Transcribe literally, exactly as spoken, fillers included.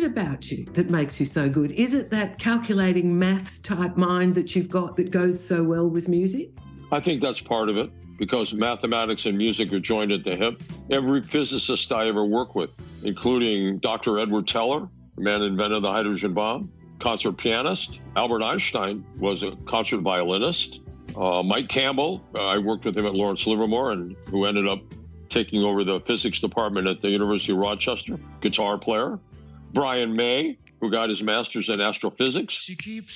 about you that makes you so good? Is it that calculating maths type mind that you've got that goes so well with music? I think that's part of it, because mathematics and music are joined at the hip. Every physicist I ever worked with, including Doctor Edward Teller, the man who invented the hydrogen bomb, concert pianist. Albert Einstein was a concert violinist. Uh, Mike Campbell, uh, I worked with him at Lawrence Livermore, and who ended up taking over the physics department at the University of Rochester, guitar player. Brian May, who got his master's in astrophysics. She keeps